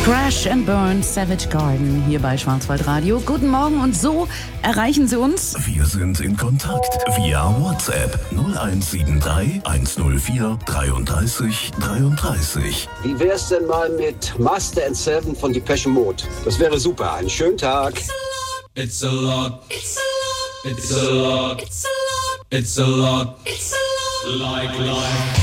Crash and Burn, Savage Garden, hier bei Schwarzwaldradio. Guten Morgen und so erreichen Sie uns. Wir sind in Kontakt via WhatsApp 0173 104 33 33. Wie wär's denn mal mit Master and Seven von Depeche Mode? Das wäre super. Einen schönen Tag. It's a lot. It's a lot. It's a lot. It's a lot. It's a lot. Like life.